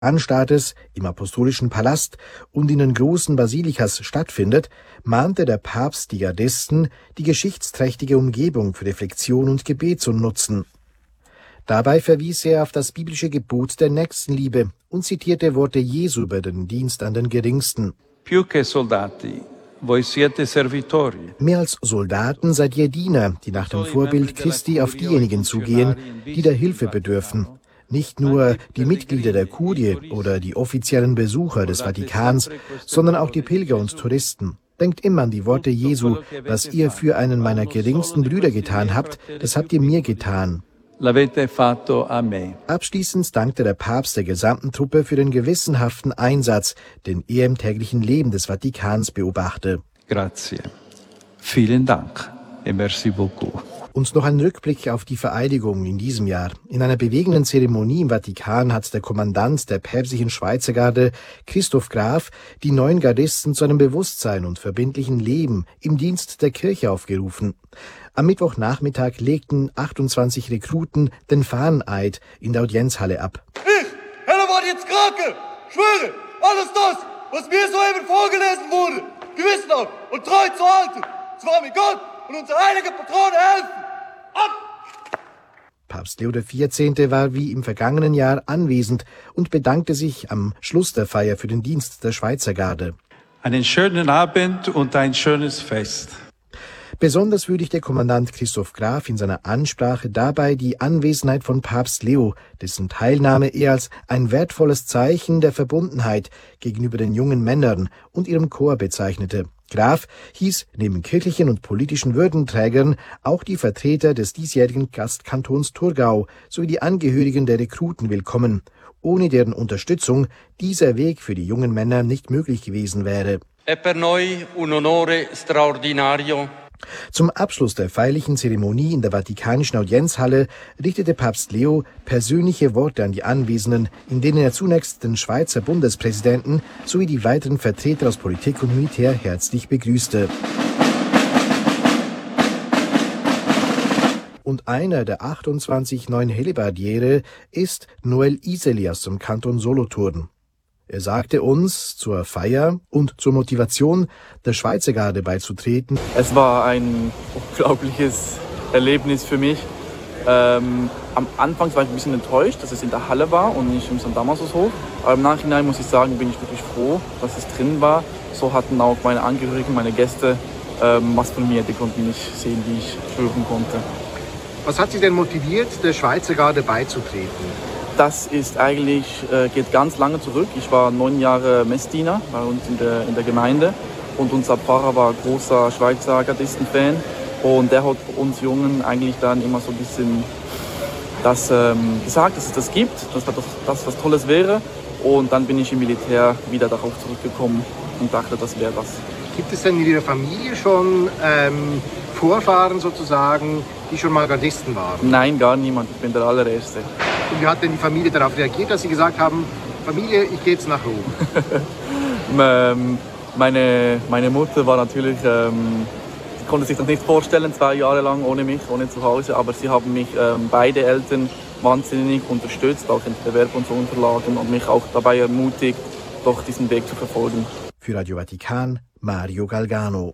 Vatikanstaates im Apostolischen Palast und in den großen Basilikas stattfindet, mahnte der Papst die Gardisten, die geschichtsträchtige Umgebung für Reflexion und Gebet zu nutzen. Dabei verwies er auf das biblische Gebot der Nächstenliebe und zitierte Worte Jesu über den Dienst an den Geringsten. Più che soldati, voi siete servitori. Mehr als Soldaten seid ihr Diener, die nach dem Vorbild Christi auf diejenigen zugehen, die der Hilfe bedürfen. Nicht nur die Mitglieder der Kurie oder die offiziellen Besucher des Vatikans, sondern auch die Pilger und Touristen. Denkt immer an die Worte Jesu: Was ihr für einen meiner geringsten Brüder getan habt, das habt ihr mir getan. L'avete fatto a me. Abschließend dankte der Papst der gesamten Truppe für den gewissenhaften Einsatz, den er im täglichen Leben des Vatikans beobachte. Grazie. Vielen Dank e merci beaucoup. Und noch ein Rückblick auf die Vereidigung in diesem Jahr. In einer bewegenden Zeremonie im Vatikan hat der Kommandant der päpstlichen Schweizergarde, Christoph Graf, die neuen Gardisten zu einem Bewusstsein und verbindlichen Leben im Dienst der Kirche aufgerufen. Am Mittwochnachmittag legten 28 Rekruten den Fahneneid in der Audienzhalle ab. Ich, Hellemann jetzt Krake, schwöre, alles das, was mir soeben vorgelesen wurde, gewissenhaft und treu zu halten, zwar mir Gott und unsere heilige Patrone helfen. Ab! Papst Leo XIV. War wie im vergangenen Jahr anwesend und bedankte sich am Schluss der Feier für den Dienst der Schweizergarde. Einen schönen Abend und ein schönes Fest. Besonders würdigt der Kommandant Christoph Graf in seiner Ansprache dabei die Anwesenheit von Papst Leo, dessen Teilnahme er als ein wertvolles Zeichen der Verbundenheit gegenüber den jungen Männern und ihrem Chor bezeichnete. Graf hieß neben kirchlichen und politischen Würdenträgern auch die Vertreter des diesjährigen Gastkantons Thurgau sowie die Angehörigen der Rekruten willkommen, ohne deren Unterstützung dieser Weg für die jungen Männer nicht möglich gewesen wäre. È per noi un onore straordinario. Zum Abschluss der feierlichen Zeremonie in der Vatikanischen Audienzhalle richtete Papst Leo persönliche Worte an die Anwesenden, in denen er zunächst den Schweizer Bundespräsidenten sowie die weiteren Vertreter aus Politik und Militär herzlich begrüßte. Und einer der 28 neuen Hellebardiere ist Noel Iseli aus dem Kanton Solothurn. Er sagte uns zur Feier und zur Motivation, der Schweizergarde beizutreten: Es war ein unglaubliches Erlebnis für mich. Am Anfang war ich ein bisschen enttäuscht, dass es in der Halle war und nicht im St. Damasushof. Aber im Nachhinein muss ich sagen, bin ich wirklich froh, dass es drin war. So hatten auch meine Angehörigen, meine Gäste was von mir. Die konnten nicht sehen, wie ich schwören konnte. Was hat Sie denn motiviert, der Schweizergarde beizutreten? Das ist eigentlich, geht ganz lange zurück. Ich war 9 Jahre Messdiener bei uns in der Gemeinde und unser Pfarrer war großer Schweizer Gardisten-Fan und der hat uns Jungen eigentlich dann immer so ein bisschen gesagt, dass es das gibt, dass das was Tolles wäre, und dann bin ich im Militär wieder darauf zurückgekommen und dachte, das wäre das. Gibt es denn in Ihrer Familie schon Vorfahren sozusagen, die schon mal Gardisten waren? Nein, gar niemand. Ich bin der allererste. Und wie hat denn die Familie darauf reagiert, dass Sie gesagt haben: Familie, ich gehe jetzt nach Rom? Meine Mutter war natürlich, sie konnte sich das nicht vorstellen, 2 Jahre lang ohne mich, ohne zu Hause, aber sie haben mich, beide Eltern, wahnsinnig unterstützt, auch in der Bewerbungsunterlagen, und mich auch dabei ermutigt, doch diesen Weg zu verfolgen. Für Radio Vatikan, Mario Galgano.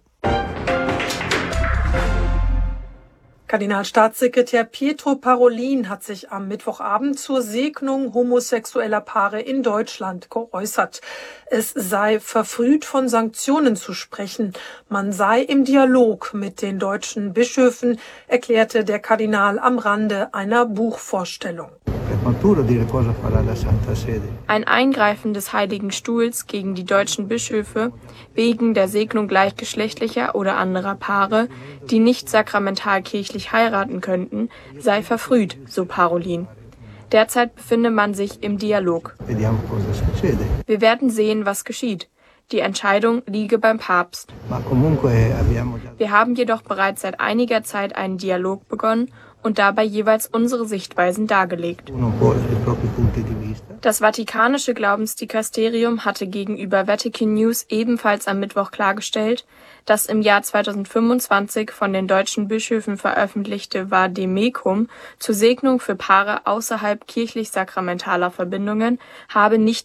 Kardinalstaatssekretär Pietro Parolin hat sich am Mittwochabend zur Segnung homosexueller Paare in Deutschland geäußert. Es sei verfrüht, von Sanktionen zu sprechen. Man sei im Dialog mit den deutschen Bischöfen, erklärte der Kardinal am Rande einer Buchvorstellung. Ein Eingreifen des Heiligen Stuhls gegen die deutschen Bischöfe wegen der Segnung gleichgeschlechtlicher oder anderer Paare, die nicht sakramentalkirchlich heiraten könnten, sei verfrüht, so Parolin. Derzeit befinde man sich im Dialog. Wir werden sehen, was geschieht. Die Entscheidung liege beim Papst. Wir haben jedoch bereits seit einiger Zeit einen Dialog begonnen und dabei jeweils unsere Sichtweisen dargelegt. Das Vatikanische Glaubensdikasterium hatte gegenüber Vatican News ebenfalls am Mittwoch klargestellt, das im Jahr 2025 von den deutschen Bischöfen veröffentlichte Vademecum zur Segnung für Paare außerhalb kirchlich-sakramentaler Verbindungen habe nicht